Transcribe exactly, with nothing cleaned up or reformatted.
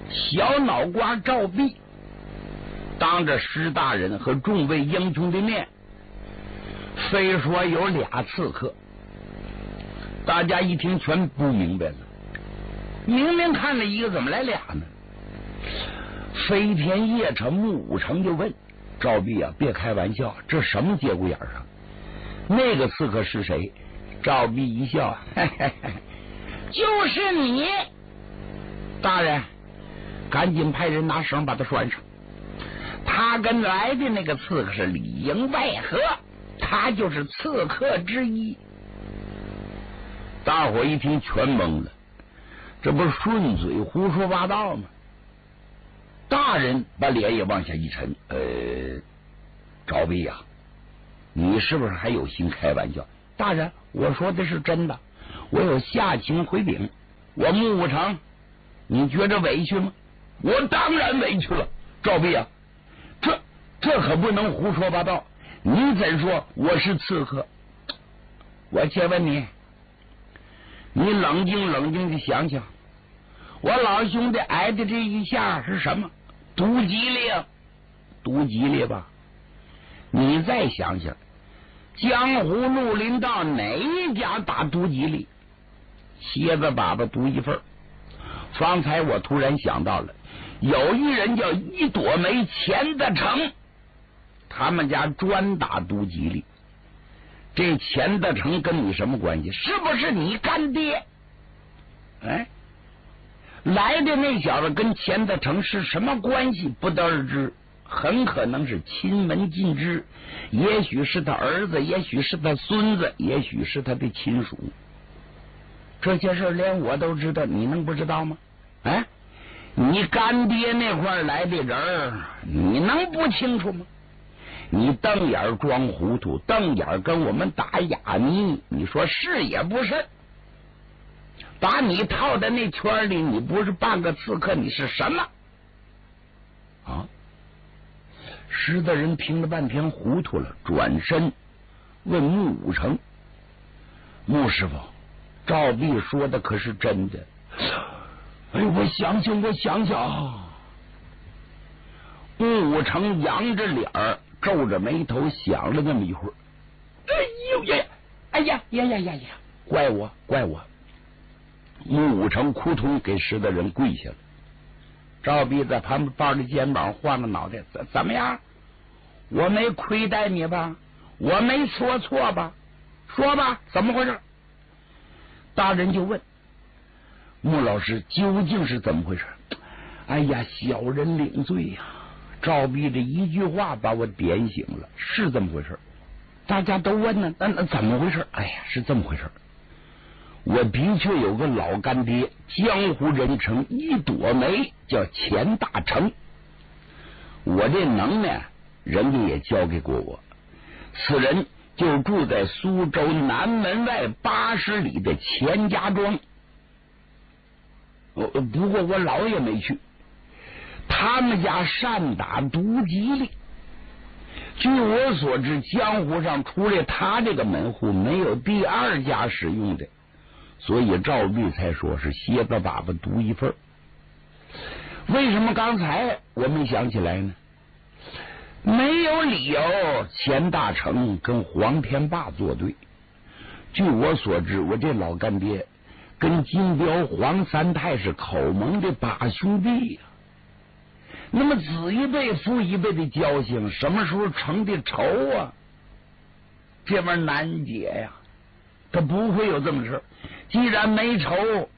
小脑瓜赵壁当着石大人和众位英雄的面，非说有俩刺客。大家一听全不明白了，明明看了一个，怎么来俩呢？飞天夜叉穆武成就问赵壁啊，别开玩笑，这什么节骨眼上？那个刺客是谁？赵壁一笑，嘿嘿嘿，就是你。大人，赶紧派人拿绳把他拴上。他跟来的那个刺客是里应外合，他就是刺客之一。大伙一听全懵了，这不是顺嘴胡说八道吗？大人把脸也往下一沉，呃，赵壁呀、啊，你是不是还有心开玩笑？大人，我说的是真的，我有下情回禀。我穆武成，你觉着委屈吗？我当然委屈了。赵壁啊，这这可不能胡说八道。你怎说我是刺客？我且问你，你冷静冷静的想想，我老兄弟挨的这一下是什么？毒吉利，毒吉利吧？你再想想，江湖绿林道哪一家打毒吉利？蝎子粑粑独一份。方才我突然想到了，有一人叫一朵梅钱德成，他们家专打毒吉利。这钱德成跟你什么关系？是不是你干爹？哎，来的那小子跟钱德成是什么关系？不得而知，很可能是亲门近支，也许是他儿子，也许是他孙子，也许是他的亲属。这些事连我都知道，你能不知道吗？哎，你干爹那块来的人，你能不清楚吗？你瞪眼装糊涂，瞪眼跟我们打哑谜，你说是也不是？把你套在那圈里，你不是半个刺客，你是什么？啊！石大人听了半天糊涂了，转身问穆武成：“穆师傅，赵壁说的可是真的？”哎，我想想，我想想。穆武成扬着脸儿，皱着眉头想了那么一会儿。哎呦呀！哎呀呀呀呀呀！怪我，怪我！穆武成扑通给石大人跪下了。赵壁在旁边抱着肩膀，晃着脑袋，怎怎么样？我没亏待你吧？我没说错吧？说吧，怎么回事？大人就问穆老师究竟是怎么回事？哎呀，小人领罪呀！赵壁这一句话把我点醒了，是这么回事。大家都问呢，那那怎么回事？哎呀，是这么回事。我的确有个老干爹，江湖人称一朵梅，叫钱大成。我这能耐，人家也交给过我。此人就住在苏州南门外八十里的钱家庄。不过我老也没去。他们家善打毒吉利，据我所知，江湖上除了他这个门户，没有第二家使用的。所以赵壁才说是蝎子粑粑独一份。为什么刚才我没想起来呢？没有理由钱大成跟黄天霸作对。据我所知，我这老干爹跟金雕黄三太是口盟的八兄弟呀、啊。那么子一辈父一辈的交情，什么时候成的仇啊？这玩意儿难解呀，他不会有这么事。既然没仇，